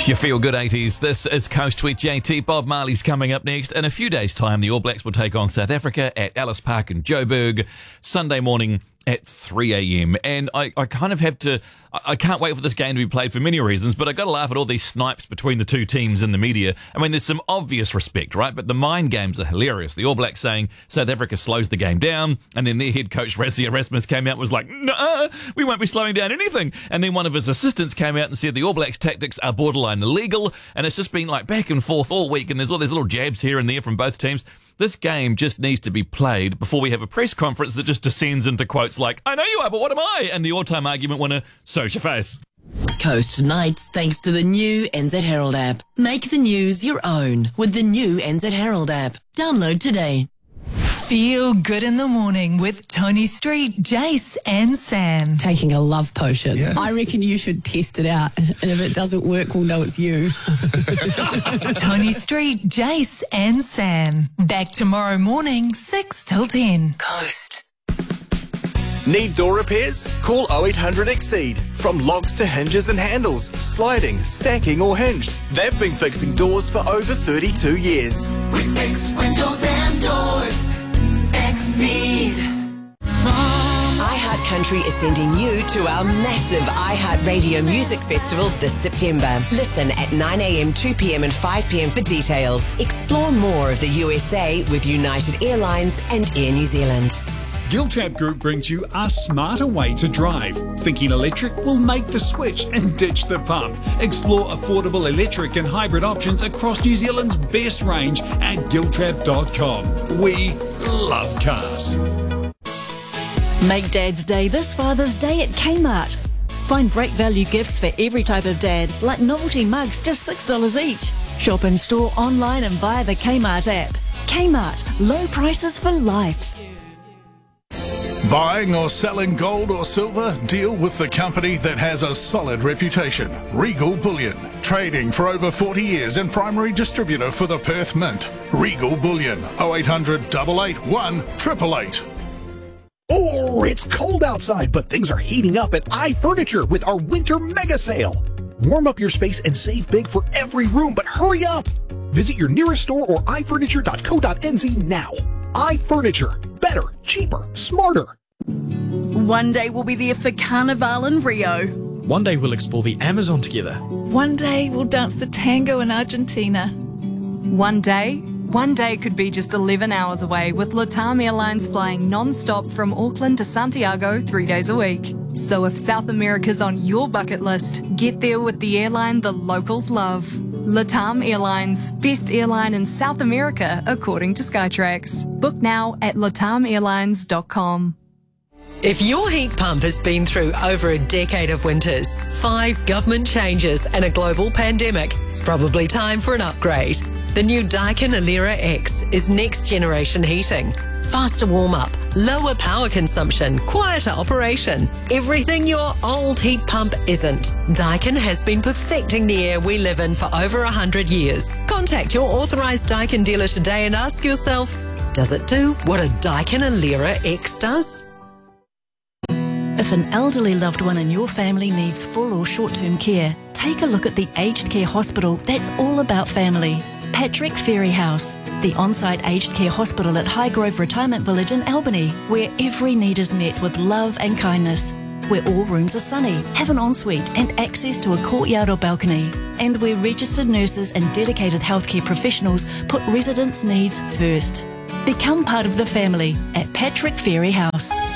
You feel good 80s. This is Coast with JT. Bob Marley's coming up next. In a few days' time, the All Blacks will take on South Africa at Ellis Park in Joburg, Sunday morning at 3 a.m. And I kind of have to... I can't wait for this game to be played for many reasons, but I got to laugh at all these snipes between the two teams in the media. I mean, there's some obvious respect, right? But the mind games are hilarious. The All Blacks saying South Africa slows the game down, and then their head coach, Rassie Erasmus, came out and was like, no, we won't be slowing down anything. And then one of his assistants came out and said the All Blacks tactics are borderline illegal, and it's just been like back and forth all week, and there's all these little jabs here and there from both teams. This game just needs to be played before we have a press conference that just descends into quotes like, I know you are, but what am I? And the all-time argument winner, so's your face. Coast Nights thanks to the new NZ Herald app. Make the news your own with the new NZ Herald app. Download today. Feel good in the morning with Tony Street, Jace and Sam. Taking a love potion. Yeah. I reckon you should test it out, and if it doesn't work, we'll know it's you. Tony Street, Jace and Sam. Back tomorrow morning, 6 till 10. Coast. Need door repairs? Call 0800 Exceed. From locks to hinges and handles, sliding, stacking or hinged, they've been fixing doors for over 32 years. We fix windows and doors. Exceed. iHeart Country is sending you to our massive iHeart Radio Music Festival this September. Listen at 9 a.m, 2 p.m. and 5 p.m. for details. Explore more of the USA with United Airlines and Air New Zealand. Giltrap Group brings you a smarter way to drive. Thinking electric will make the switch and ditch the pump. Explore affordable electric and hybrid options across New Zealand's best range at giltrap.com. We love cars. Make Dad's Day this Father's Day at Kmart. Find great value gifts for every type of dad, like novelty mugs, just $6 each. Shop in store, online and via the Kmart app. Kmart, low prices for life. Buying or selling gold or silver? Deal with the company that has a solid reputation. Regal Bullion. Trading for over 40 years and primary distributor for the Perth Mint. Regal Bullion. 0800 881 888. Oh, it's cold outside, but things are heating up at iFurniture with our winter mega sale. Warm up your space and save big for every room, but hurry up. Visit your nearest store or ifurniture.co.nz now. iFurniture. Better, cheaper, smarter. One day we'll be there for Carnival in Rio. One day we'll explore the Amazon together. One day we'll dance the tango in Argentina. One day could be just 11 hours away with LATAM Airlines flying non-stop from Auckland to Santiago 3 days a week. So if South America's on your bucket list, get there with the airline the locals love. LATAM Airlines, best airline in South America according to Skytrax. Book now at latamairlines.com. If your heat pump has been through over a decade of winters, 5 government changes and a global pandemic, it's probably time for an upgrade. The new Daikin Alera X is next generation heating. Faster warm-up, lower power consumption, quieter operation. Everything your old heat pump isn't. Daikin has been perfecting the air we live in for over 100 years. Contact your authorised Daikin dealer today and ask yourself, does it do what a Daikin Alera X does? If an elderly loved one in your family needs full or short-term care, take a look at the aged care hospital that's all about family. Patrick Ferry House, the on-site aged care hospital at Highgrove Retirement Village in Albany, where every need is met with love and kindness, where all rooms are sunny, have an ensuite and access to a courtyard or balcony, and where registered nurses and dedicated healthcare professionals put residents' needs first. Become part of the family at Patrick Ferry House.